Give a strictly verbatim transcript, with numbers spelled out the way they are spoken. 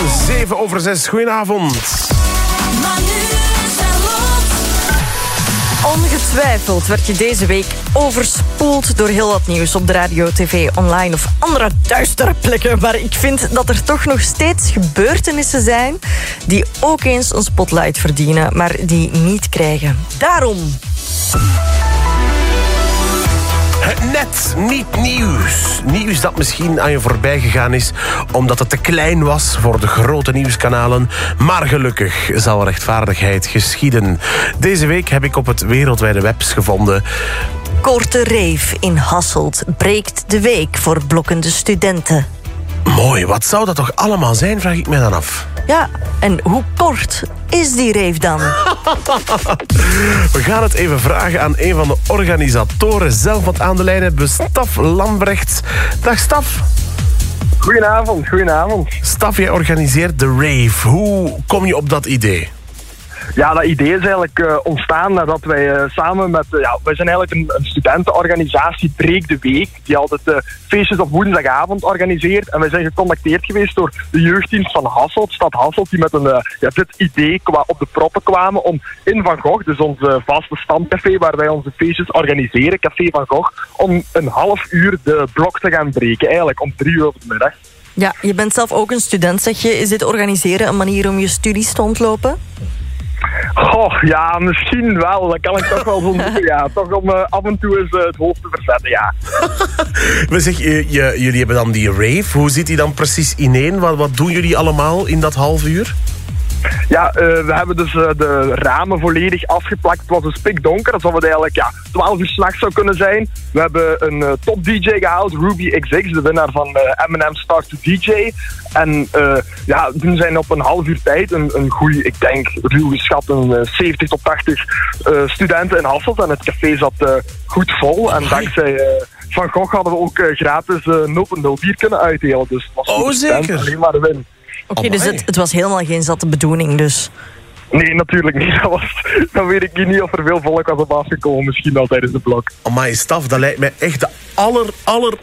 zeven over zes. Goedenavond. Ongetwijfeld werd je deze week overspoeld door heel wat nieuws op de radio, tv, online of andere duistere plekken. Maar ik vind dat er toch nog steeds gebeurtenissen zijn die ook eens een spotlight verdienen, maar die niet krijgen. Daarom... Het net niet nieuws. Nieuws dat misschien aan je voorbij gegaan is omdat het te klein was voor de grote nieuwskanalen. Maar gelukkig zal rechtvaardigheid geschieden. Deze week heb ik op het wereldwijde webs gevonden... Korte rave in Hasselt breekt de week voor blokkende studenten. Mooi, wat zou dat toch allemaal zijn, vraag ik me dan af. Ja, en hoe kort is die rave dan? We gaan het even vragen aan een van de organisatoren zelf. Want aan de lijn hebben we Staf Lambrechts. Dag Staf. Goedenavond, goedenavond. Staf, jij organiseert de rave. Hoe kom je op dat idee? Ja, dat idee is eigenlijk uh, ontstaan nadat wij uh, samen met... Uh, ja, wij zijn eigenlijk een, een studentenorganisatie Breek de Week, die altijd uh, feestjes op woensdagavond organiseert. En wij zijn gecontacteerd geweest door de jeugddienst van Hasselt, stad Hasselt, die met een, uh, ja, dit idee kwa, op de proppen kwamen om in Van Gogh, dus ons uh, vaste stamcafé waar wij onze feestjes organiseren, Café Van Gogh, om een half uur de blok te gaan breken, eigenlijk om drie uur op de middag. Ja, je bent zelf ook een student, zeg je. Is dit organiseren een manier om je studies te ontlopen? Goh, ja, misschien wel. Dat kan ik toch wel zo doen. Ja, toch om uh, af en toe eens uh, het hoofd te verzetten, ja. We zeggen, je, je, jullie hebben dan die rave. Hoe zit die dan precies ineen? Wat, wat doen jullie allemaal in dat half uur? Ja, uh, we hebben dus uh, de ramen volledig afgeplakt. Het was dus pikdonker, alsof het eigenlijk ja, twaalf uur 's nachts zou kunnen zijn. We hebben een uh, top D J gehaald, Ruby X X, de winnaar van uh, Eminem Start to D J. En uh, ja, toen zijn op een half uur tijd een, een goeie, ik denk, ruw geschat een uh, zeventig tot tachtig uh, studenten in Hasselt. En het café zat uh, goed vol. En dankzij uh, Van Gogh hadden we ook uh, gratis uh, nul punt nul bier kunnen uitdelen. Dus het was oh, zeker? alleen maar de win. Oké, okay, dus het, het was helemaal geen zatte bedoeling dus. Nee, natuurlijk niet. Dat was, dan weet ik niet of er veel volk was op afgekomen. Misschien al tijdens de blok. Amai, Staf, dat lijkt mij echt de aller, aller,